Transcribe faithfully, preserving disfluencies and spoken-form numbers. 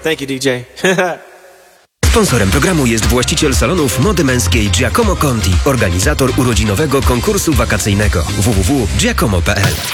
Thank you, D J. Sponsorem programu jest właściciel salonów mody męskiej Giacomo Conti, organizator urodzinowego konkursu wakacyjnego w w w kropka giacomo kropka p l.